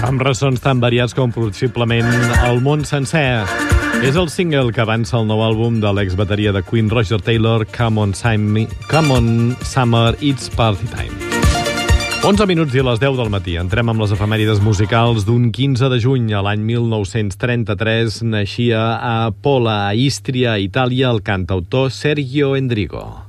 amb ressons tan variats com possiblement el món sencer. És el single que avança el nou àlbum de l'ex-bateria de Queen, Roger Taylor, Come on Summer, It's Party Time. 11 minuts i a les 10 del matí. Entrem amb les efemèrides musicals d'un 15 de juny. A l'any 1933 naixia a Pola, a Ístria, Itàlia, el cantautor Sergio Endrigo.